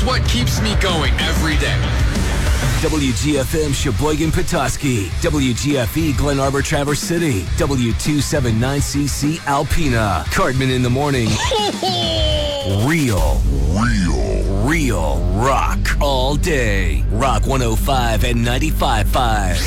what keeps me going every day. WGFM Sheboygan Petoskey, WGFE Glen Arbor Traverse City, W279CC Alpena, Cartman in the morning. Real rock all day. Rock 105 and 95.5.